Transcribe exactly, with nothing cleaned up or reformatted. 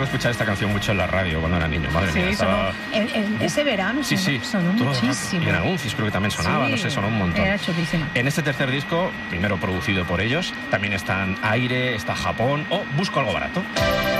recuerdo escuchar esta canción mucho en la radio cuando era niño, madre Sí, mía. Estaba... sonó, en, en ese verano sí, sonó, sí, sonó muchísimo. Y en anuncios creo que también sonaba, Sí, no sé, sonó un montón. era chulísima. En este tercer disco, primero producido por ellos, también están Aire, está Japón o Busco algo barato.